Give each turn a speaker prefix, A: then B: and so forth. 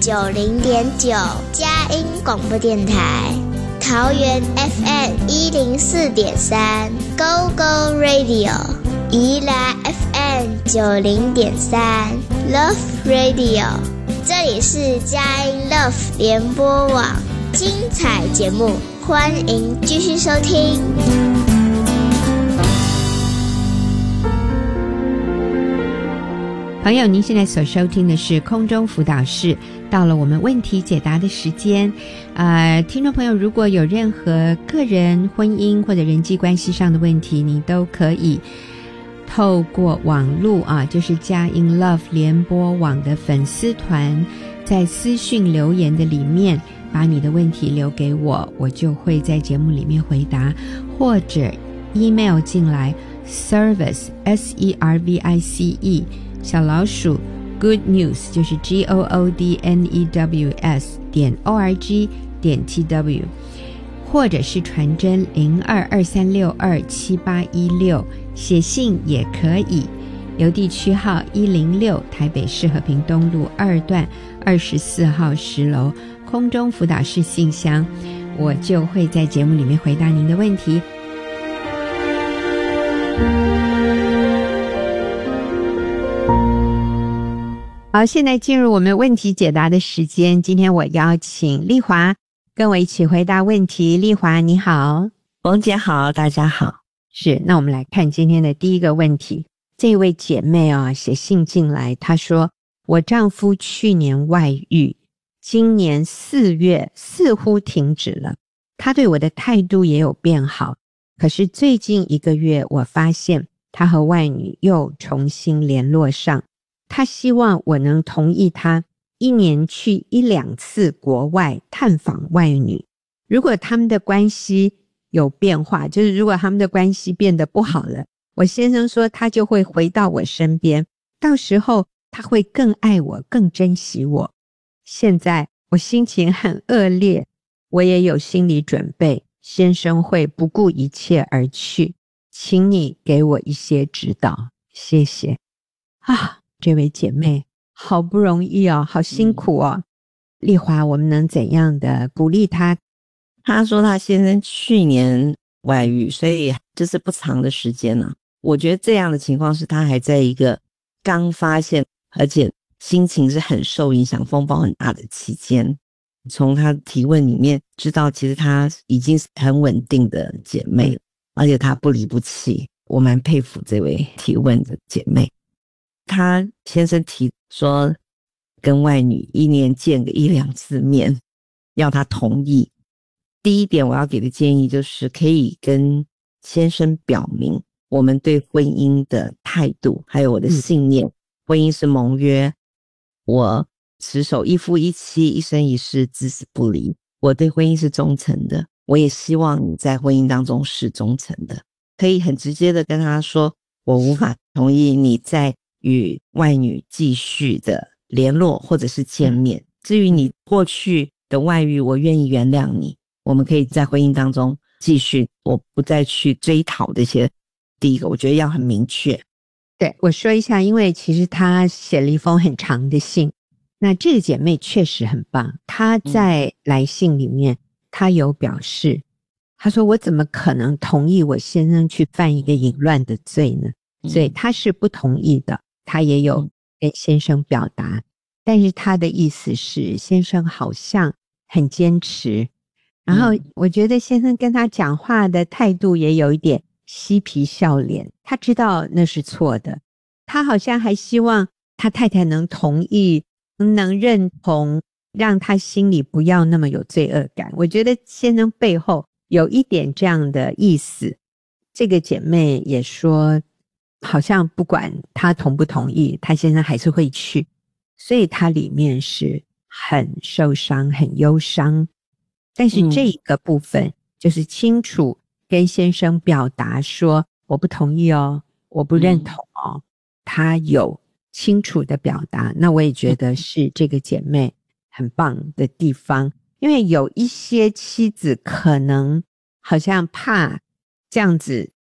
A: 90.9佳音广播电台，桃园 FM104.3 Go Go Radio， 宜兰 FM90.3 Love Radio， 这里是佳音 Love 联播网，精彩节目欢迎继续收听。
B: 朋友，您现在所收听的是空中辅导室，到了我们问题解答的时间。听众朋友，如果有任何个人、婚姻或者人际关系上的问题，你都可以透过网络就是佳音 Love 联播网的粉丝团，在私讯留言的里面把你的问题留给我，我就会在节目里面回答，或者 email 进来 service SERVICE 小老鼠 good news 就是 GOODNEWS.org.tw， 或者是传真0223627816，写信也可以，邮递区号106，台北市和平东路2段24号10楼，空中辅导室信箱，我就会在节目里面回答您的问题。好，现在进入我们问题解答的时间。今天我邀请丽华跟我一起回答问题。丽华你好。
C: 冯姐好，大家好。
B: 是，那我们来看今天的第一个问题。这位姐妹写信进来，她说我丈夫去年外遇，今年4月似乎停止了，他对我的态度也有变好，可是最近1个月我发现他和外女又重新联络上，他希望我能同意他1年去1-2次国外探访外女，如果他们的关系有变化，就是如果他们的关系变得不好了，我先生说他就会回到我身边，到时候他会更爱我，更珍惜我。现在我心情很恶劣，我也有心理准备，先生会不顾一切而去，请你给我一些指导，谢谢。这位姐妹好不容易好辛苦丽华，我们能怎样的鼓励她？
C: 她说她先生去年外遇，所以这是不长的时间了。我觉得这样的情况是她还在一个刚发现，而且心情是很受影响，风暴很大的期间。从她提问里面知道，其实她已经是很稳定的姐妹了，而且她不离不弃，我蛮佩服这位提问的姐妹。他先生提说跟外女1年见个1-2次面，要他同意。第一点我要给的建议就是可以跟先生表明我们对婚姻的态度，还有我的信念。婚姻是盟约，我持守一夫一妻，一生一世，至死不离。我对婚姻是忠诚的，我也希望你在婚姻当中是忠诚的。可以很直接的跟他说，我无法同意你在与外女继续的联络或者是见面，至于你过去的外遇，我愿意原谅你，我们可以在婚姻当中继续，我不再去追讨这些。第一个我觉得要很明确。
B: 对，我说一下，因为其实她写了一封很长的信，那这个姐妹确实很棒，她在来信里面她有表示，她说我怎么可能同意我先生去犯一个淫乱的罪呢？所以她是不同意的，她也有跟先生表达，但是她的意思是先生好像很坚持，然后我觉得先生跟她讲话的态度也有一点嬉皮笑脸，他知道那是错的，他好像还希望他太太能同意，能认同，让他心里不要那么有罪恶感。我觉得先生背后有一点这样的意思。这个姐妹也说好像不管他同不同意，他先生还是会去，所以他里面是很受伤很忧伤。但是这个部分就是清楚跟先生表达说我不同意我不认同他有清楚的表达，那我也觉得是这个姐妹很棒的地方。因为有一些妻子可能好像怕这样子